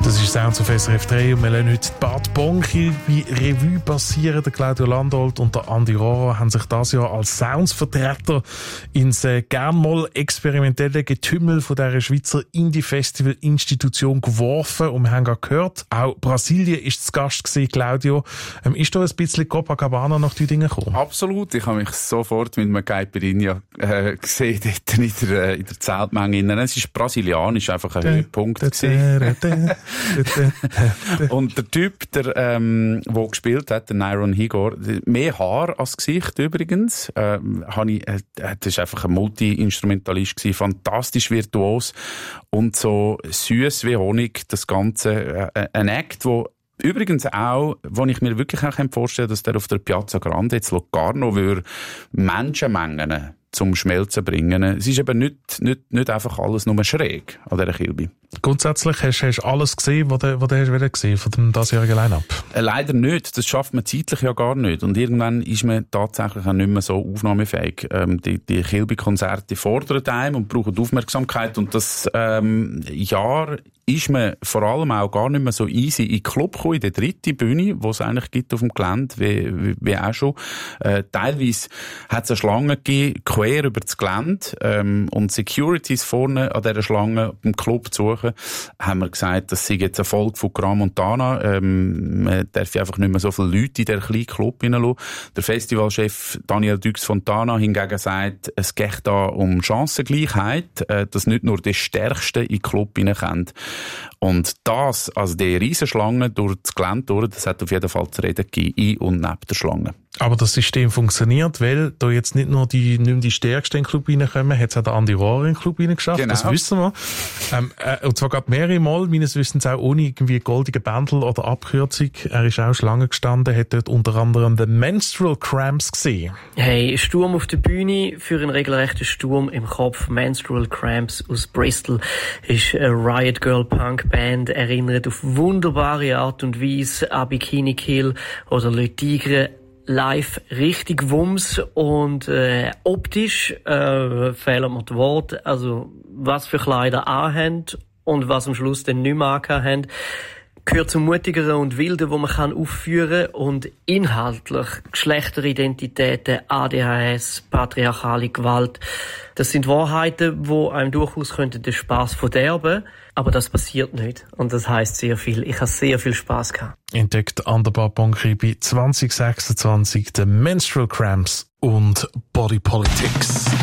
Das ist Sounds auf SRF 3 und wir lassen heute die Bad Bonki wie Revue passieren. Der Claudio Landolt und der Andi Rohrer haben sich das Jahr als Soundsvertreter ins gern mal experimentelle Getümmel von dieser Schweizer Indie-Festival-Institution geworfen. Und wir haben gerade gehört, auch Brasilien ist zu Gast gewesen, Claudio. Ist da ein bisschen Copacabana nach die Dinge gekommen? Absolut. Ich habe mich sofort mit einem Caipirinha gesehen, dort in der Zeltmenge. Es ist brasilianisch, einfach ein Höhepunkt gewesen. Und der Typ, der gespielt hat, der Nyron Higor, mehr Haar als Gesicht übrigens, das ist einfach ein Multi-Instrumentalist gewesen, fantastisch virtuos und so süß wie Honig, das Ganze, ein Act, wo übrigens auch, wo ich mir wirklich auch vorstellen kann, dass der auf der Piazza Grande jetzt Locarno Menschenmengen zum Schmelzen bringen. Es ist eben nicht einfach alles nur schräg an dieser Kilby. Grundsätzlich hast du alles gesehen, was du hast gesehen von dem diesjährigen Line-Up? Leider nicht. Das schafft man zeitlich ja gar nicht. Und irgendwann ist man tatsächlich auch nicht mehr so aufnahmefähig. Die Kilby-Konzerte fordern einem und brauchen Aufmerksamkeit. Und das Jahr ist man vor allem auch gar nicht mehr so easy in den Club gekommen, in die dritte Bühne, die es eigentlich gibt auf dem Gelände, wie auch schon. Teilweise hat es eine Schlange gegeben, quer über das Gelände, und Securities vorne an dieser Schlange im Club zu suchen, haben wir gesagt, das sei jetzt ein Erfolg von Gran Montana. Man darf einfach nicht mehr so viele Leute in diesen kleinen Club hineinlassen. Der Festivalchef Daniel Dux-Fontana hingegen sagt, es geht da um Chancengleichheit, dass nicht nur die Stärksten in den Club hineinkommen. Und das, also die Riesenschlange durch das Gelände durch, das hat auf jeden Fall zu reden gegeben, in und neben der Schlange. Aber das System funktioniert, weil da jetzt nicht nur nicht mehr die Stärksten in den Club reinkommen, hat es auch der Andi Rohrer in den Club reingeschafft, genau. Das wissen wir. Und zwar gerade mehrere Mal, meines Wissens auch ohne irgendwie goldige Bändel oder Abkürzung. Er ist auch Schlange gestanden, hat dort unter anderem den Menstrual Cramps gesehen. Hey, Sturm auf der Bühne für einen regelrechten Sturm im Kopf. Menstrual Cramps aus Bristol ist eine Riot Girl Punk Band, erinnert auf wunderbare Art und Weise an Bikini Kill oder Le Tigre. Live richtig Wumms und optisch fehlen mir die Worte, also was für Kleider anhaben und was am Schluss dann nicht mehr anhaben, gehört zum mutigeren und wilden, wo man kann aufführen und inhaltlich Geschlechteridentitäten, ADHS, patriarchale Gewalt, das sind Wahrheiten, wo einem durchaus den Spass verderben, aber das passiert nicht und das heisst sehr viel. Ich habe sehr viel Spass gehabt. Entdeckt an der Bad Bonki bei 2026 den Menstrual Cramps und Body Politics.